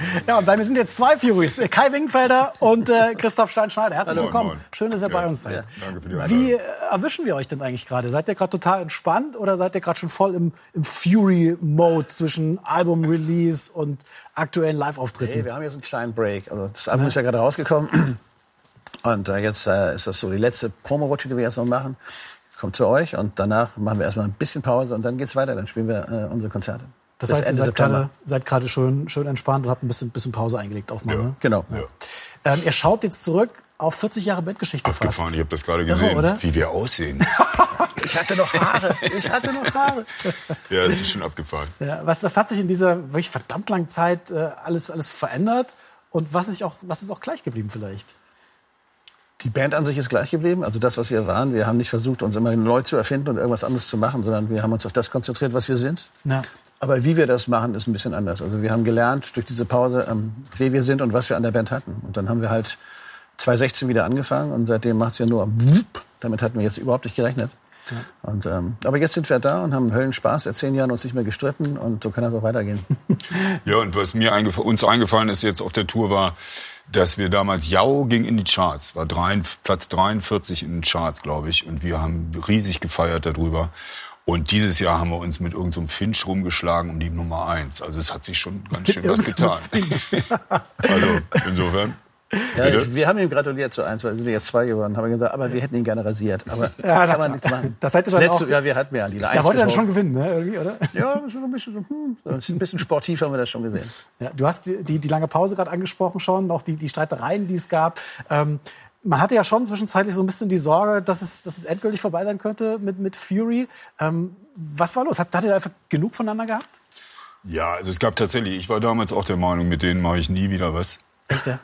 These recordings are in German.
Ja, und bei mir sind jetzt zwei Furies, Kai Wingenfelder und Christoph Stein-Schneider. Herzlich willkommen. Moin. Schön, dass ihr bei uns seid. Ja, danke für die Einladung. Wie erwischen wir euch denn eigentlich gerade? Seid ihr gerade total entspannt oder seid ihr gerade schon voll im Fury-Mode zwischen Album-Release und aktuellen Live-Auftritten? Hey, wir haben jetzt einen kleinen Break. Also das Album ist ja gerade rausgekommen. Und jetzt ist das so die letzte Promo-Rutsche, die wir jetzt noch machen. Kommt zu euch und danach machen wir erstmal ein bisschen Pause und dann geht's weiter. Dann spielen wir unsere Konzerte. Das heißt, ihr seid gerade schön entspannt und habt ein bisschen Pause eingelegt auf mal, ja, ne? Genau. Ja. Ihr schaut jetzt zurück auf 40 Jahre Bandgeschichte fast. Abgefahren, ich habe das gerade gesehen, oder? wie wir aussehen. Ich hatte noch Haare. Ja, es ist schon abgefahren. Ja, was hat sich in dieser wirklich verdammt langen Zeit alles verändert und was ist auch gleich geblieben vielleicht? Die Band an sich ist gleich geblieben, also das, was wir waren. Wir haben nicht versucht, uns immer neu zu erfinden und irgendwas anderes zu machen, sondern wir haben uns auf das konzentriert, was wir sind. Ja. Aber wie wir das machen, ist ein bisschen anders. Also wir haben gelernt durch diese Pause, wer wir sind und was wir an der Band hatten. Und dann haben wir halt 2016 wieder angefangen und seitdem macht's ja nur wupp. Damit hatten wir jetzt überhaupt nicht gerechnet. Ja. Und, aber jetzt sind wir da und haben Höllenspaß. Seit 10 Jahren uns nicht mehr gestritten und so kann das auch weitergehen. Ja, und was uns eingefallen ist jetzt auf der Tour war, dass wir damals, Jau ging in die Charts, war Platz 43 in den Charts, glaube ich. Und wir haben riesig gefeiert darüber. Und dieses Jahr haben wir uns mit irgendeinem Finch rumgeschlagen um die Nummer 1. Also es hat sich schon ganz schön was getan. Also insofern. Ja, wir haben ihm gratuliert zu 1, weil sie sind jetzt 2 geworden. Haben wir gesagt, aber wir hätten ihn gerne rasiert. Aber ja, kann man nichts machen. Das seid ihr dann auch. Ja, wir hatten ja die 1. Da wollt ihr dann schon gewinnen, ne? Irgendwie, oder? Ja, so ein bisschen sportiv haben wir das schon gesehen. Ja, du hast die lange Pause gerade angesprochen schon, auch die Streitereien, die es gab. Man hatte ja schon zwischenzeitlich so ein bisschen die Sorge, dass es endgültig vorbei sein könnte mit Fury. Was war los? Hattet ihr einfach genug voneinander gehabt? Ja, also es gab tatsächlich, ich war damals auch der Meinung, mit denen mache ich nie wieder was. Echt, ja?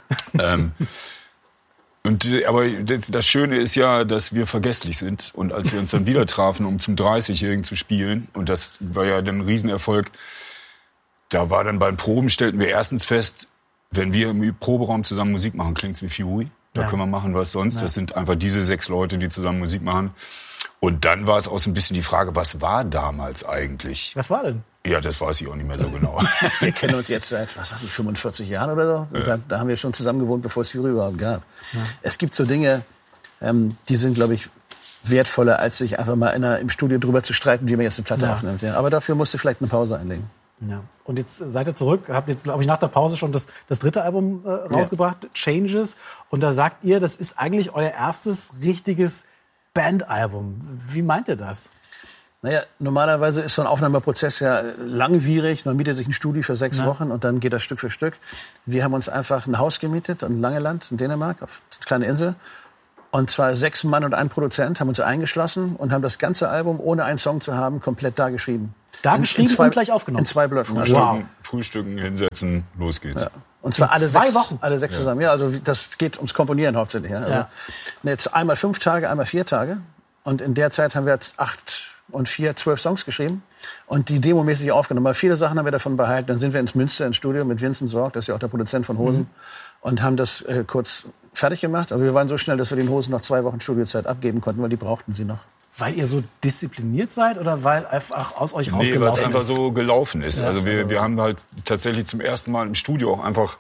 Aber das Schöne ist ja, dass wir vergesslich sind. Und als wir uns dann wieder trafen, um zum 30-Jährigen zu spielen, und das war ja dann ein Riesenerfolg, da war dann beim Proben, stellten wir erstens fest, wenn wir im Proberaum zusammen Musik machen, klingt's wie Fury. Da können wir machen, was sonst. Ja. Das sind einfach diese 6 Leute, die zusammen Musik machen. Und dann war es auch so ein bisschen die Frage, was war damals eigentlich? Was war denn? Ja, das weiß ich auch nicht mehr so genau. Wir kennen uns jetzt seit, 45 Jahren oder so. Ja. Da haben wir schon zusammen gewohnt, bevor es Fury überhaupt gab. Ja. Es gibt so Dinge, die sind, glaube ich, wertvoller, als sich einfach mal im Studio drüber zu streiten, wie man jetzt eine Platte aufnimmt. Ja. Aber dafür musst du vielleicht eine Pause einlegen. Ja. Und jetzt seid ihr zurück, habt jetzt, glaube ich, nach der Pause schon das 3. Album rausgebracht, Changes. Und da sagt ihr, das ist eigentlich euer erstes richtiges Bandalbum. Wie meint ihr das? Naja, normalerweise ist so ein Aufnahmeprozess ja langwierig. Man mietet sich ein Studio für 6 Wochen und dann geht das Stück für Stück. Wir haben uns einfach ein Haus gemietet in Langeland in Dänemark, auf eine kleine Insel. Und zwar 6 Mann und ein Produzent haben uns eingeschlossen und haben das ganze Album, ohne einen Song zu haben, komplett da geschrieben. Und gleich aufgenommen? In 2 Blöcken. Frühstücken, hinsetzen, los geht's. Ja. Und zwar alle 2 Wochen? Alle 6 zusammen. Ja, also das geht ums Komponieren hauptsächlich. Ja. Also jetzt einmal 5 Tage, einmal 4 Tage. Und in der Zeit haben wir jetzt 8 und 4, 12 Songs geschrieben und die demomäßig aufgenommen. Aber viele Sachen haben wir davon behalten. Dann sind wir ins Münster ins Studio mit Vincent Sorg, das ist ja auch der Produzent von Hosen, und haben das kurz fertig gemacht. Aber wir waren so schnell, dass wir den Hosen noch 2 Wochen Studiozeit abgeben konnten, weil die brauchten sie noch. Weil ihr so diszipliniert seid oder weil einfach aus euch rausgelaufen ist? Nee, weil es einfach so gelaufen ist. Ja, also wir haben halt tatsächlich zum ersten Mal im Studio auch einfach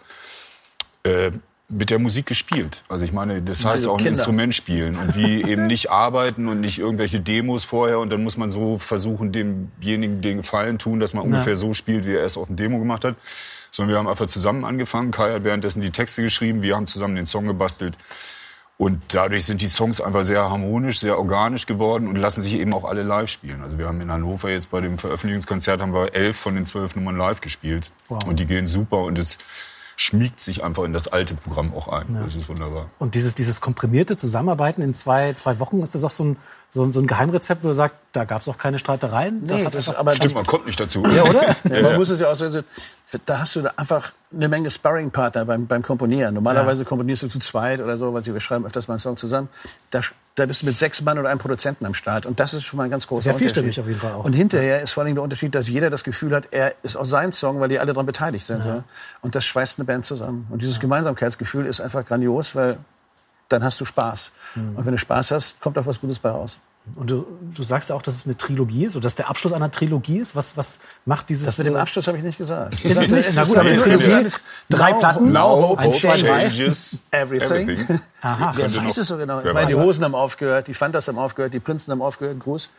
mit der Musik gespielt. Also ich meine, das heißt auch ein Instrument spielen und wie eben nicht arbeiten und nicht irgendwelche Demos vorher und dann muss man so versuchen, demjenigen den Gefallen tun, dass man ungefähr so spielt, wie er es auf dem Demo gemacht hat. Sondern wir haben einfach zusammen angefangen. Kai hat währenddessen die Texte geschrieben, wir haben zusammen den Song gebastelt. Und dadurch sind die Songs einfach sehr harmonisch, sehr organisch geworden und lassen sich eben auch alle live spielen. Also wir haben in Hannover jetzt bei dem Veröffentlichungskonzert haben wir 11 von den 12 Nummern live gespielt. Wow. Und die gehen super und es schmiegt sich einfach in das alte Programm auch ein. Ja. Das ist wunderbar. Und dieses komprimierte Zusammenarbeiten in zwei Wochen, ist das auch so ein Geheimrezept, wo du sagst, da gab es auch keine Streitereien? Nee, aber stimmt, man kommt nicht dazu. Ja, oder? Ja, man muss es ja auch so, da hast du einfach eine Menge Sparringpartner beim Komponieren. Normalerweise komponierst du zu zweit oder so, weil wir schreiben öfters mal einen Song zusammen. Da bist du mit 6 Mann oder einem Produzenten am Start. Und das ist schon mal ein ganz großer Unterschied. Sehr vielstimmig auf jeden Fall auch. Und hinterher ist vor allem der Unterschied, dass jeder das Gefühl hat, er ist auch sein Song, weil die alle daran beteiligt sind. Ja. Ja. Und das schweißt eine Band zusammen. Und dieses Gemeinsamkeitsgefühl ist einfach grandios, weil dann hast du Spaß. Und wenn du Spaß hast, kommt auch was Gutes bei raus. Und du sagst ja auch, dass es eine Trilogie ist oder dass der Abschluss einer Trilogie ist. Was macht dieses... Das mit dem Abschluss habe ich nicht gesagt. Ist es nicht? Na gut, aber eine Trilogie ist 3 Platten. Now hope changes everything. Aha. Wer weiß es so genau? Ich meine, die Hosen haben aufgehört, die Fantas haben aufgehört, die Prinzen haben aufgehört. Gruß.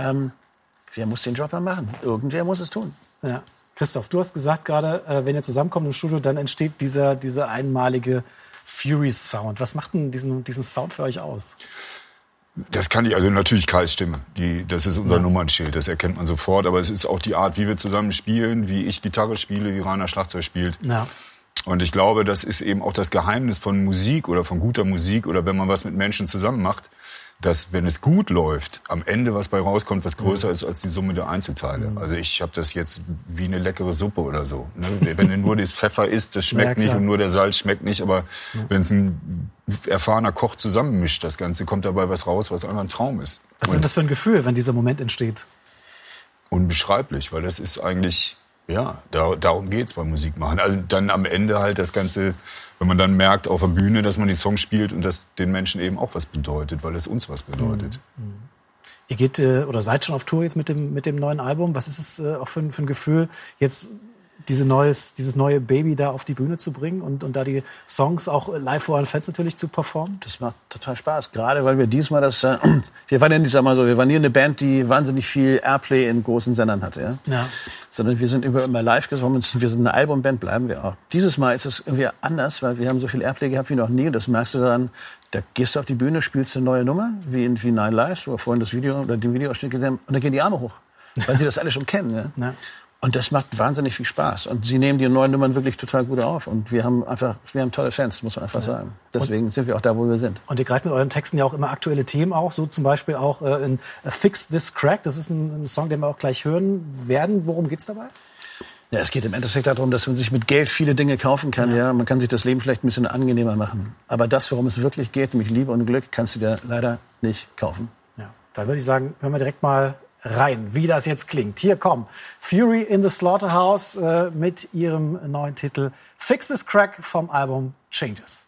Wer muss den Job machen? Irgendwer muss es tun. Ja. Christoph, du hast gesagt gerade, wenn ihr zusammenkommt im Studio, dann entsteht dieser einmalige Fury-Sound. Was macht denn diesen Sound für euch aus? Das kann ich, also natürlich Kais Stimme. Das ist unser Nummernschild, das erkennt man sofort. Aber es ist auch die Art, wie wir zusammen spielen, wie ich Gitarre spiele, wie Rainer Schlagzeug spielt. Ja. Und ich glaube, das ist eben auch das Geheimnis von Musik oder von guter Musik oder wenn man was mit Menschen zusammen macht, dass, wenn es gut läuft, am Ende was bei rauskommt, was größer ist als die Summe der Einzelteile. Also ich habe das jetzt wie eine leckere Suppe oder so. Ne? Wenn du nur das Pfeffer isst, das schmeckt nicht und nur der Salz schmeckt nicht. Aber wenn es ein erfahrener Koch zusammenmischt, das Ganze, kommt dabei was raus, was einfach ein Traum ist. Was ist denn das für ein Gefühl, wenn dieser Moment entsteht? Unbeschreiblich, weil das ist eigentlich... Ja, darum geht's beim Musikmachen. Also dann am Ende halt das Ganze, wenn man dann merkt auf der Bühne, dass man die Songs spielt und das den Menschen eben auch was bedeutet, weil es uns was bedeutet. Ihr geht oder seid schon auf Tour jetzt mit dem neuen Album. Was ist es auch für ein Gefühl, jetzt dieses neue Baby da auf die Bühne zu bringen und da die Songs auch live vor euren Fans natürlich zu performen? Das macht total Spaß, gerade weil wir diesmal wir waren nie eine Band, die wahnsinnig viel Airplay in großen Sendern hatte, ja? Sondern wir sind immer live gesungen, wir sind eine Albumband, bleiben wir auch. Dieses Mal ist es irgendwie anders, weil wir haben so viel Airplay gehabt wie noch nie und das merkst du daran, da gehst du auf die Bühne, spielst eine neue Nummer, wie Nine Lives, wo wir vorhin das Video oder den Videoausschnitt gesehen haben, und dann gehen die Arme hoch, weil sie das alle schon kennen, ja? Und das macht wahnsinnig viel Spaß. Und sie nehmen die neuen Nummern wirklich total gut auf. Und wir haben tolle Fans, muss man einfach sagen. Deswegen sind wir auch da, wo wir sind. Und ihr greift mit euren Texten ja auch immer aktuelle Themen auch. So zum Beispiel auch in Fix This Crack. Das ist ein Song, den wir auch gleich hören werden. Worum geht's dabei? Ja, es geht im Endeffekt darum, dass man sich mit Geld viele Dinge kaufen kann. Ja, man kann sich das Leben vielleicht ein bisschen angenehmer machen. Aber das, worum es wirklich geht, nämlich Liebe und Glück, kannst du dir leider nicht kaufen. Ja, da würde ich sagen, hören wir direkt mal rein, wie das jetzt klingt. Hier kommen Fury in the Slaughterhouse mit ihrem neuen Titel Fix This Crack vom Album Changes.